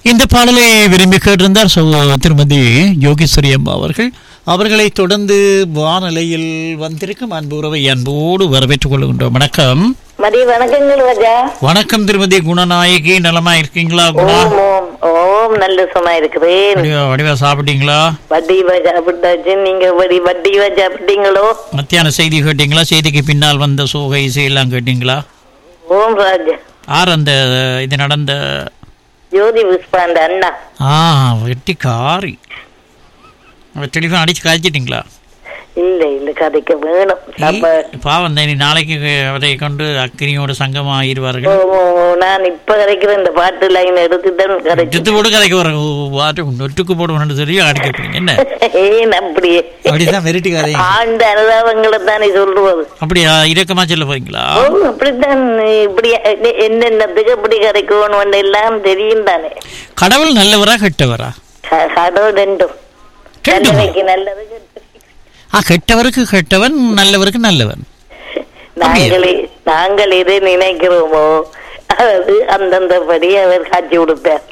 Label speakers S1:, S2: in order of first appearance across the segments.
S1: இந்த பாடலை விரும்பி கேட்டிருந்தார் திருமதி யோகேஸ்வரி அம்மா அவர்களை தொடர்ந்து வானலையில் வந்திருக்கும் அன்பு உறவை அன்போடு வரவேற்றுக் கொள்கின்றோம். வணக்கம்.
S2: மதிய வணக்கங்கள் ராஜா.
S1: வணக்கம் திருமதி குணநாயகி, நலமா இருக்கீங்களா?
S2: ஓம் நல்ல சும்மா இருக்கிறேன்.
S1: வடிவா சாப்பிட்டீங்களா?
S2: வடிவா சாப்பிட்டாச்சு. நீங்க வடிவா சாப்பிட்டீங்களோ?
S1: மத்தியான செய்தி கேட்டீங்களா? செய்திக்கு பின்னால் வந்த சோகை இசையெல்லாம் கேட்டீங்களா?
S2: ஓம் ராஜா.
S1: யார் அந்த இது நடந்த?
S2: ஜோதி புஷ்பாண்ட அண்ணா.
S1: வெட்டி காரி டெலிஃபோன் அடிச்சு காய்ச்சிட்டீங்களா?
S2: இல்ல கதைக்க வேணும்.
S1: பாவம் நீ நாளைக்கு அவரை கொண்டு அக்கினியோட சங்கம் ஆயிடுவார்கள்.
S2: நான் இப்ப கதைக்கிறேன். இந்த பாட்டு லைன் எடுத்துட்டு
S1: போட்டு கதைக்க வர நொட்டுக்கு போடுவோம்னு சொல்லி அடிக்கிறீங்க. என்ன
S2: ஏன் அப்படியே
S1: அப்படிதான் வெரைட்டி கதை
S2: ஆண்ட அனுதாபங்களை தானே சொல்லுவது.
S1: அப்படியா? இறக்கமா சொல்ல போறீங்களா?
S2: அப்படித்தான். இப்படி என்னென்னத்துக்கு இப்படி கதைக்கணும் எல்லாம் தெரியும் தானே.
S1: கடவுள் நல்லவரா கெட்டவரா?
S2: கடவுள் ரெண்டும். நல்லது
S1: கெட்டவருக்கு கெட்டவன், நல்லவருக்கு நல்லவன்.
S2: நாங்கள் எதை நினைக்கிறோமோ அது அந்தந்தபடி அவர் காட்சி கொடுப்பார்.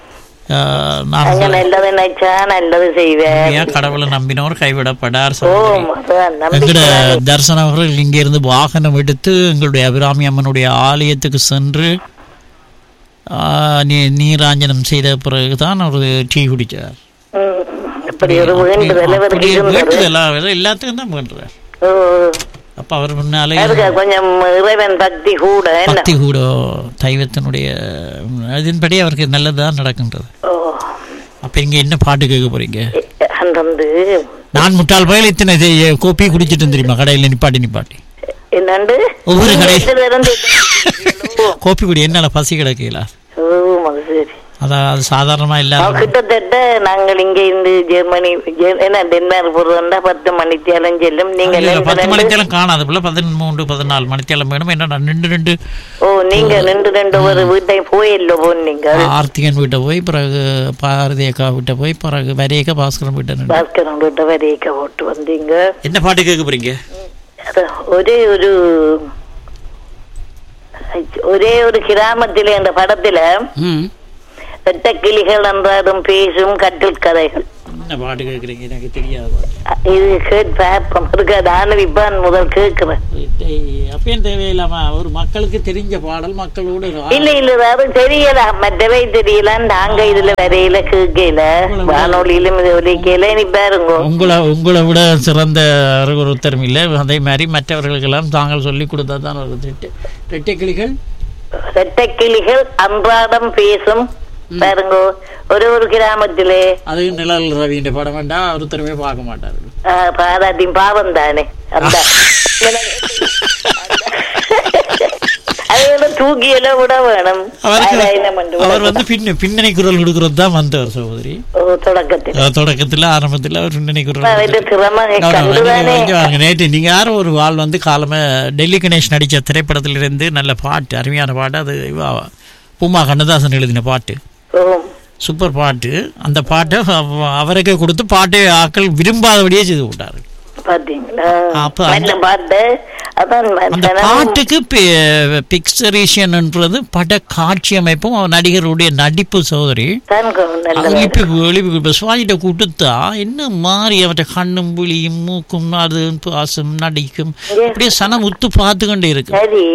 S2: நல்லது நினைச்சா நல்லது செய்வார்.
S1: கடவுளை நம்பினோர் கைவிடப்படார். தர்சன அவர்கள் இங்க இருந்து வாகனம் எடுத்து எங்களுடைய அபிராமி அம்மனுடைய ஆலயத்துக்கு சென்று நீராஞ்சனம் செய்த பிறகுதான் ஒரு டீ குடிச்சார். எல்லாத்துக்கும் தான் பண்றார். அப்ப அவர் முன்னாலே
S2: கொஞ்சம் இறைவன் பக்தி கூட
S1: தெய்வத்தினுடைய அதன்படி அவருக்கு நல்லதுதான் நடக்கின்றது. அப்ப இங்க என்ன பாட்டு கேட்க போறீங்க? நான் முட்டாள் பயல் இத்தனை கோப்பி குடிச்சிட்டு தெரியுமா? கடையில நிப்பாட்டி ஒவ்வொரு கடையில் கோப்பி குடி என்னால பசி கிடக்கல. அதாவது சாதாரணமா இல்ல.
S2: கிட்டத்தட்ட நாங்கள் இங்க இருந்து ஜெர்மனி டென்மார்க் போறதா 10 மணித்தியாலம் செல்லும். நீங்க
S1: 10 மணித்தியாலம் காணாது. 13-14 மணித்தியாலம் வேணும். என்ன ரெண்டு
S2: நீங்க 2 ஒரு வீட்டை போயில்ல போனீங்க. ஆர்த்திகன்
S1: வீட்டை போய், பிறகு பாரதி அக்கா வீட்டை போய், பிறகு வரையக்க பாஸ்கரன்
S2: வீட்டை வரையக்க போட்டு வந்தீங்க.
S1: என்ன பாட்டு கேட்க போறீங்க?
S2: ஒரே ஒரு கிராமத்தில இந்த படத்துல கிளிகள் என்றாலும் பேசும் கட்டில் கதைகள்.
S1: என்ன பாட்டு கேட்குறீங்க? எனக்கு தெரியாது.
S2: இது கேட்பேன் விப்பான் முதல் கேட்கிறேன்.
S1: அப்பயும் தேவையில்லாம ஒரு மக்களுக்கு தெரிஞ்ச பாடல் மக்களோடு
S2: இல்ல அது தெரியல, மற்றவை தெரியல. நாங்க இதுல வரையில கேட்கல, வானொலியிலும் இது ஒலிக்கல. நீ பாருங்க,
S1: உங்களை விட சிறந்த ஒருத்தரும் இல்லை. அதே மாதிரி மற்றவர்களுக்கெல்லாம் தாங்கள் சொல்லி கொடுத்தா தான் ஒரு ரெட்டை கிளிகள் அன்றாடம் பேசும் பாருங்க. ஒரு கிராமத்திலே அது நிழல் ரவியின் படம் வேண்டாம், ஒருத்தருமே பார்க்க மாட்டாரு.
S2: பாராட்டின் பாவம் தானே அந்த தூக்கியெல்லாம் விட வேணும்.
S1: அவர் வந்து பின்னணி குரல் கொடுக்கறது தான் வந்தவர் சகோதரி. தொடக்கத்துல ஆரம்பத்துல அவர் பின்னணி குரல். நேற்று நீங்க யாரும் ஒரு ஆள் வந்து காலமே டெல்லி கணேஷ் நடிச்ச திரைப்படத்திலிருந்து நல்ல பாட்டு, அருமையான பாட்டு. அது பூமா கண்ணதாசன் எழுதின பாட்டு, சூப்பர் பாட்டு. அந்த பாட்டை அவருக்கே கொடுத்து பாட்டை ஆக்கள் விரும்பாதபடியே செய்து விட்டாரு. அந்த பாட்டுக்கு பிக்சரேஷன்ன்றது பட காட்சி அமைப்பும் நடிகருடைய நடிப்பு சோதரி சுவாஜிட்ட கொடுத்தா என்ன மாறி அவற்றை கண்ணும் புளியும் மூக்கும் அது பாசம் நடிக்கும் அப்படியே சனம் உத்து பார்த்து கொண்டே இருக்கு.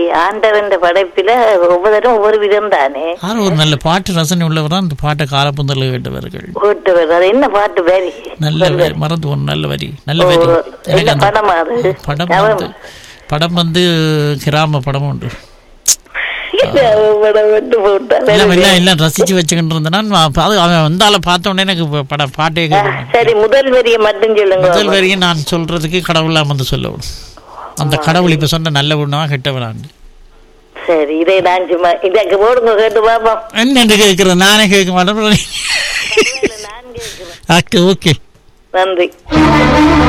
S2: ஒவ்வொரு விதம் தானே.
S1: ஒரு நல்ல பாட்டு ரசனை உள்ளவரா அந்த பாட்டை காலப்புந்தல கேட்டவர்கள்.
S2: என்ன பாட்டு வரி
S1: நல்ல மறந்து ஒன்று நல்ல வரி நல்ல வரி. படம் வந்து கிராம படம் உண்டு. எல்லாம் ரசிச்சு வச்சுக்கிட்டு இருந்தேன். அவன் வந்தால பார்த்த உடனே எனக்கு பாட்டே
S2: சரி. முதல் வரியை மட்டும் சொல்லுங்க.
S1: முதல் வரியை நான் சொல்றதுக்கு கடவுளாம வந்து சொல்லணும். அந்த கடவுள் இப்ப சொன்ன நல்லவனா கெட்டவனாண்டு.
S2: சரி, இதை நான் சும்மா இதற்கு போடுங்க, கேட்டு பாப்போம்.
S1: என்ன கேட்கிறேன்? நானே கேட்க மாட்டேன். ஓகே,
S2: நன்றி.